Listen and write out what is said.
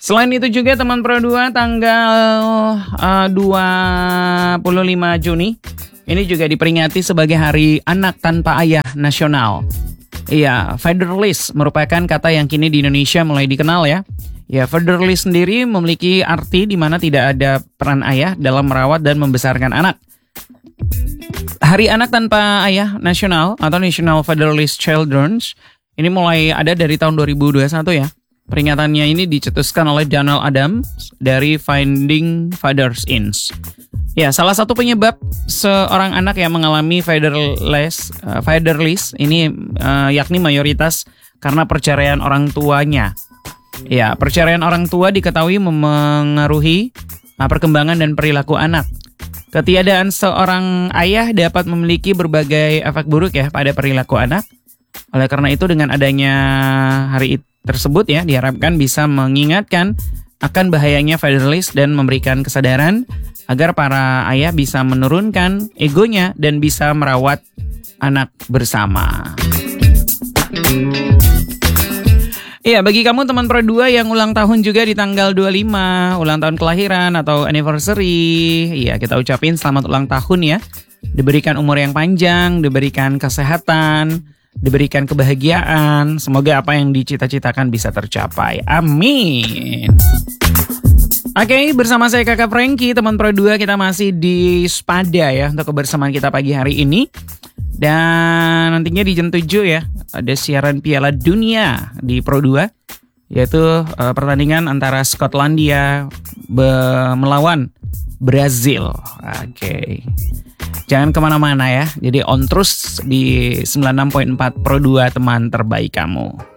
Selain itu juga teman Pro 2 tanggal 25 Juni ini juga diperingati sebagai Hari Anak Tanpa Ayah Nasional. Iya, fatherless merupakan kata yang kini di Indonesia mulai dikenal ya. Ya, fatherless sendiri memiliki arti di mana tidak ada peran ayah dalam merawat dan membesarkan anak. Hari Anak Tanpa Ayah Nasional atau National Fatherless Children's ini mulai ada dari tahun 2021 ya. Peringatannya ini dicetuskan oleh Donald Adams dari Finding Fathers Inc. Ya, salah satu penyebab seorang anak yang mengalami fatherless ini yakni mayoritas karena perceraian orang tuanya. Ya, perceraian orang tua diketahui memengaruhi perkembangan dan perilaku anak. Ketiadaan seorang ayah dapat memiliki berbagai efek buruk ya pada perilaku anak. Oleh karena itu dengan adanya hari tersebut ya diharapkan bisa mengingatkan akan bahayanya fatherless dan memberikan kesadaran agar para ayah bisa menurunkan egonya dan bisa merawat anak bersama. Iya, bagi kamu teman Pro 2 yang ulang tahun juga di tanggal 25, ulang tahun kelahiran atau anniversary, iya kita ucapin selamat ulang tahun ya. Diberikan umur yang panjang, diberikan kesehatan, diberikan kebahagiaan. Semoga apa yang dicita-citakan bisa tercapai. Amin. Oke, bersama saya Kakak Franky, teman Pro 2, kita masih di Spada ya untuk kebersamaan kita pagi hari ini. Dan nantinya di jam 7 ya ada siaran Piala Dunia di Pro 2, yaitu pertandingan antara Skotlandia melawan Brazil. Oke. Jangan kemana-mana ya. Jadi on terus di 96.4 Pro 2 teman terbaik kamu.